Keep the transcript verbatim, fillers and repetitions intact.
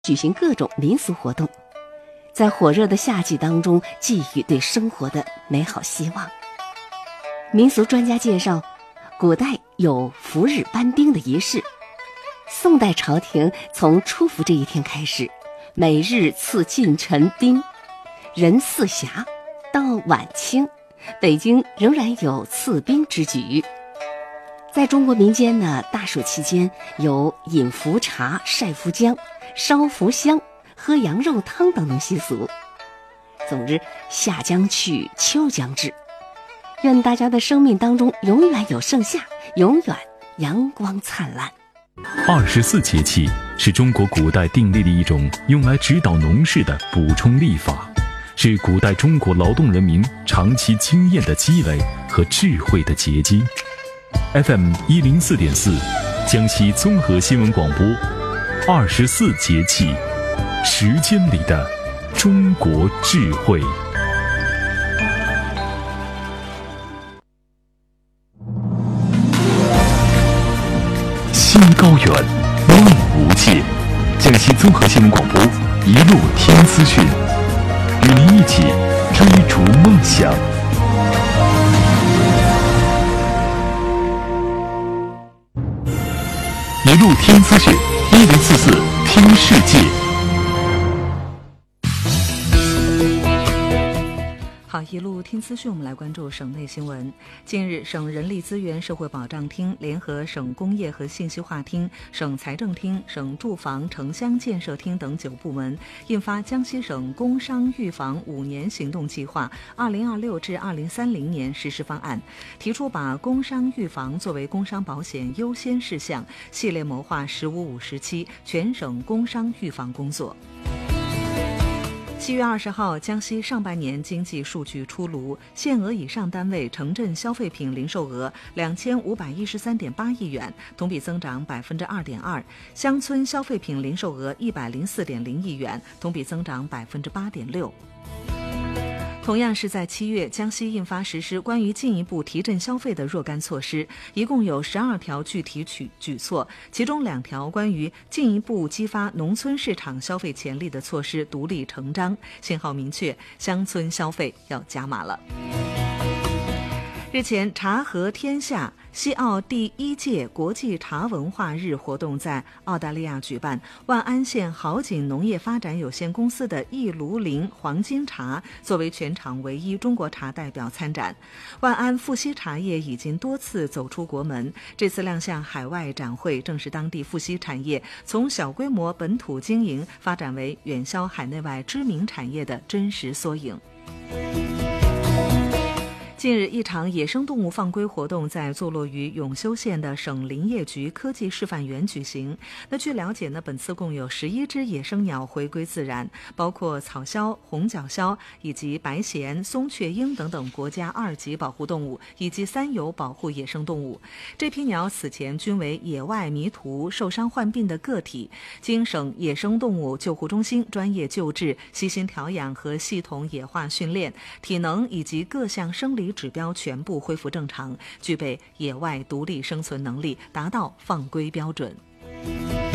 举行各种民俗活动，在火热的夏季当中寄予对生活的美好希望。民俗专家介绍，古代有伏日搬丁的仪式，宋代朝廷从初伏这一天开始，每日赐近臣丁，人四暇。到晚清，北京仍然有赐兵之举。在中国民间呢，大暑期间有饮伏茶、晒伏姜、烧伏香、喝羊肉汤等等习俗。总之，夏将去，秋将至，愿大家的生命当中永远有盛夏，永远阳光灿烂。 二十四节气是中国古代订立的一种用来指导农事的补充历法，是古代中国劳动人民长期经验的积累和智慧的结晶。F M 一零四点四，江西综合新闻广播，二十四节气，时间里的中国智慧。心高远，梦无界。江西综合新闻广播，一路听资讯，与您一起追逐梦想。一路听资讯，一零四四听世界。 好，一路听资讯，我们来关注省内新闻。近日，省人力资源社会保障厅联合省工业和信息化厅、省财政厅、省住房城乡建设厅等九部门印发《江西省工伤预防五年行动计划（二零二六至二零三零年）》实施方案，提出把工伤预防作为工伤保险优先事项，系列谋划“十五五”时期全省工伤预防工作。七月二十号，江西上半年经济数据出炉，限额以上单位城镇消费品零售额两千五百一十三点八亿元，同比增长百分之二点二；乡村消费品零售额一百零四点零亿元，同比增长百分之八点六。同样是在七月，江西印发实施关于进一步提振消费的若干措施，一共有十二条具体举举措，其中两条关于进一步激发农村市场消费潜力的措施独立成章，信号明确，乡村消费要加码了。日前，茶和天下西澳第一届国际茶文化日活动在澳大利亚举办，万安县好景农业发展有限公司的一炉林黄金茶作为全场唯一中国茶代表参展。万安富硒茶叶已经多次走出国门，这次亮相海外展会正是当地富硒产业从小规模本土经营发展为远销海内外知名产业的真实缩影。近日，一场野生动物放归活动在坐落于永修县的省林业局科技示范园举行。那据了解呢，本次共有十一只野生鸟回归自然，包括草鸮、红角鸮以及白鹇、松雀鹰等等国家二级保护动物，以及三有保护野生动物。这批鸟此前均为野外迷途、受伤患病的个体，经省野生动物救护中心专业救治、悉心调养和系统野化训练，体能以及各项生理指标全部恢复正常，具备野外独立生存能力，达到放归标准。